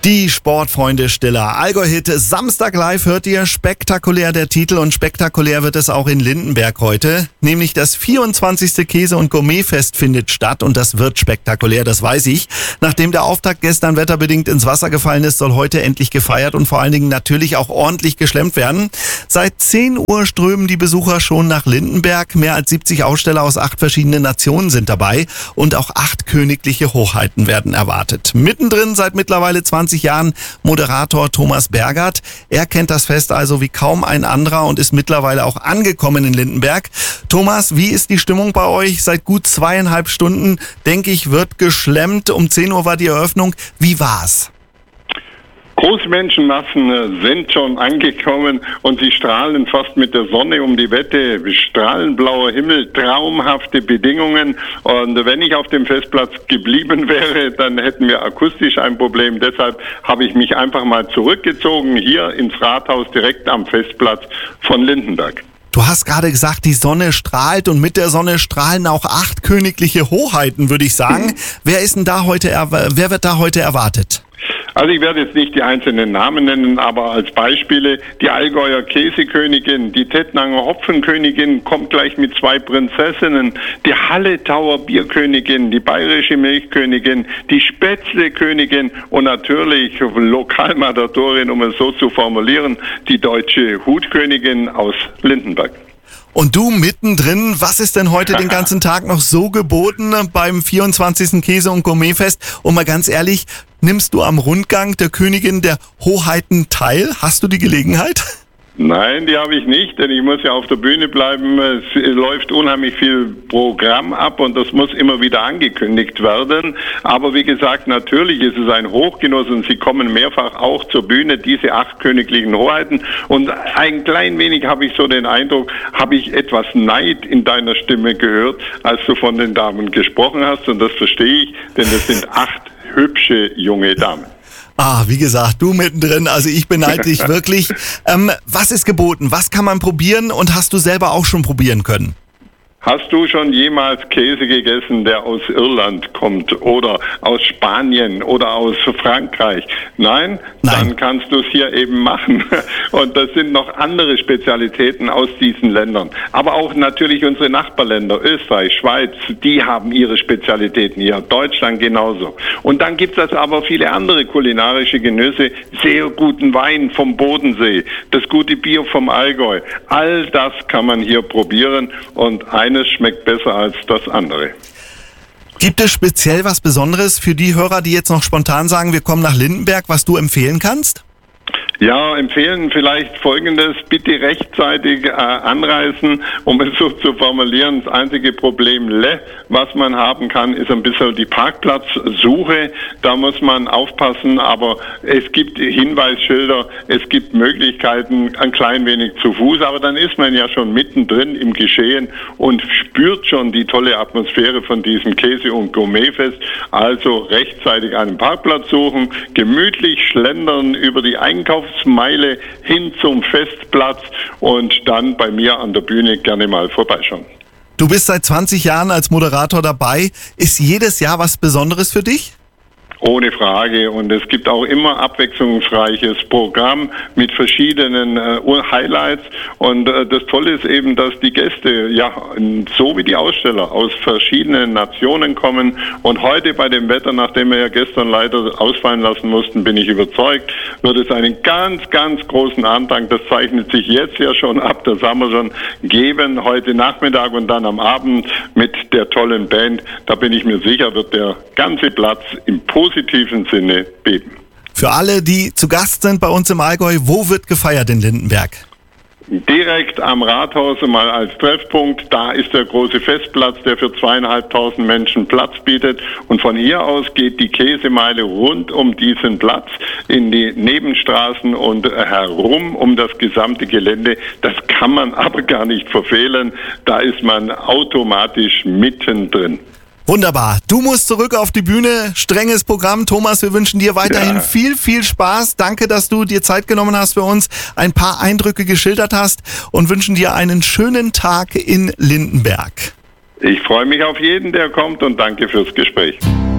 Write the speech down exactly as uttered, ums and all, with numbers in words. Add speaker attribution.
Speaker 1: Die Sportfreunde Stiller. Allgäu-Hit Samstag live hört ihr. Spektakulär der Titel und spektakulär wird es auch in Lindenberg heute. Nämlich das vierundzwanzigste Käse- und Gourmetfest findet statt und das wird spektakulär, das weiß ich. Nachdem der Auftakt gestern wetterbedingt ins Wasser gefallen ist, soll heute endlich gefeiert und vor allen Dingen natürlich auch ordentlich geschlemmt werden. Seit zehn Uhr strömen die Besucher schon nach Lindenberg. Mehr als siebzig Aussteller aus acht verschiedenen Nationen sind dabei und auch acht königliche Hochheiten werden erwartet. Mittendrin seit mittlerweile zwanzig Jahren Moderator Thomas Bergert. Er kennt das Fest also wie kaum ein anderer und ist mittlerweile auch angekommen in Lindenberg. Thomas, wie ist die Stimmung bei euch? Seit gut zweieinhalb Stunden, denke ich, wird geschlemmt. Um zehn Uhr war die Eröffnung. Wie war's?
Speaker 2: Große Menschenmassen sind schon angekommen und sie strahlen fast mit der Sonne um die Wette. Strahlend blauer Himmel, traumhafte Bedingungen. Und wenn ich auf dem Festplatz geblieben wäre, dann hätten wir akustisch ein Problem. Deshalb habe ich mich einfach mal zurückgezogen hier ins Rathaus direkt am Festplatz von Lindenberg.
Speaker 1: Du hast gerade gesagt, die Sonne strahlt und mit der Sonne strahlen auch acht königliche Hochheiten, würde ich sagen. Wer ist denn da heute, wer wird da heute erwartet?
Speaker 2: Also ich werde jetzt nicht die einzelnen Namen nennen, aber als Beispiele die Allgäuer Käsekönigin, die Tettnanger Hopfenkönigin kommt gleich mit zwei Prinzessinnen, die Halletauer Bierkönigin, die bayerische Milchkönigin, die Spätzlekönigin und natürlich Lokalmatatorin, um es so zu formulieren, die deutsche Hutkönigin aus Lindenberg.
Speaker 1: Und du mittendrin, was ist denn heute den ganzen Tag noch so geboten beim vierundzwanzigsten Käse- und Gourmetfest? Und mal ganz ehrlich, nimmst du am Rundgang der Königin der Hochheiten teil? Hast du die Gelegenheit?
Speaker 2: Nein, die habe ich nicht, denn ich muss ja auf der Bühne bleiben. Es läuft unheimlich viel Programm ab und das muss immer wieder angekündigt werden. Aber wie gesagt, natürlich ist es ein Hochgenuss und sie kommen mehrfach auch zur Bühne, diese acht königlichen Hoheiten. Und ein klein wenig habe ich so den Eindruck, habe ich etwas Neid in deiner Stimme gehört, als du von den Damen gesprochen hast. Und das verstehe ich, denn das sind acht hübsche junge Damen.
Speaker 1: Ah, wie gesagt, du mittendrin, also ich beneide dich wirklich. Ähm, was ist geboten? Was kann man probieren und hast du selber auch schon probieren können?
Speaker 2: Hast du schon jemals Käse gegessen, der aus Irland kommt oder aus Spanien oder aus Frankreich? Nein? Nein. Dann kannst du es hier eben machen. Und das sind noch andere Spezialitäten aus diesen Ländern. Aber auch natürlich unsere Nachbarländer, Österreich, Schweiz, die haben ihre Spezialitäten hier. Deutschland genauso. Und dann gibt es aber viele andere kulinarische Genüsse, sehr guten Wein vom Bodensee, das gute Bier vom Allgäu. All das kann man hier probieren und eines schmeckt besser als das andere.
Speaker 1: Gibt es speziell was Besonderes für die Hörer, die jetzt noch spontan sagen, wir kommen nach Lindenberg, was du empfehlen kannst?
Speaker 2: Ja, empfehlen vielleicht Folgendes, bitte rechtzeitig äh, anreisen, um es so zu formulieren. Das einzige Problem, was man haben kann, ist ein bisschen die Parkplatzsuche. Da muss man aufpassen, aber es gibt Hinweisschilder, es gibt Möglichkeiten, ein klein wenig zu Fuß, aber dann ist man ja schon mittendrin im Geschehen und spürt schon die tolle Atmosphäre von diesem Käse- und Gourmetfest. Also rechtzeitig einen Parkplatz suchen, gemütlich schlendern über die Einkaufs Meile hin zum Festplatz und dann bei mir an der Bühne gerne mal vorbeischauen.
Speaker 1: Du bist seit zwanzig Jahren als Moderator dabei. Ist jedes Jahr was Besonderes für dich?
Speaker 2: Ohne Frage. Und es gibt auch immer abwechslungsreiches Programm mit verschiedenen äh, Highlights. Und äh, das Tolle ist eben, dass die Gäste, ja, so wie die Aussteller, aus verschiedenen Nationen kommen. Und heute bei dem Wetter, nachdem wir ja gestern leider ausfallen lassen mussten, bin ich überzeugt, wird es einen ganz, ganz großen Andrang. Das zeichnet sich jetzt ja schon ab. Das haben wir schon geben. Heute Nachmittag und dann am Abend mit der tollen Band. Da bin ich mir sicher, wird der ganze Platz im positiven Sinne beben.
Speaker 1: Für alle, die zu Gast sind bei uns im Allgäu, wo wird gefeiert in Lindenberg?
Speaker 2: Direkt am Rathaus mal als Treffpunkt, da ist der große Festplatz, der für zweieinhalbtausend Menschen Platz bietet und von hier aus geht die Käsemeile rund um diesen Platz in die Nebenstraßen und herum um das gesamte Gelände. Das kann man aber gar nicht verfehlen, da ist man automatisch mittendrin.
Speaker 1: Wunderbar. Du musst zurück auf die Bühne. Strenges Programm. Thomas, wir wünschen dir weiterhin ja. viel, viel Spaß. Danke, dass du dir Zeit genommen hast für uns, ein paar Eindrücke geschildert hast und wünschen dir einen schönen Tag in Lindenberg.
Speaker 2: Ich freue mich auf jeden, der kommt und danke fürs Gespräch.